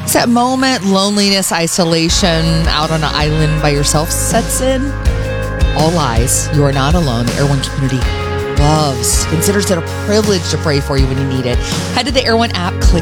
It's that moment, loneliness, isolation, out on an island by yourself sets in. All lies. You are not alone. The Air One community considers it a privilege to pray for you when you need it. Head to the Air One app, click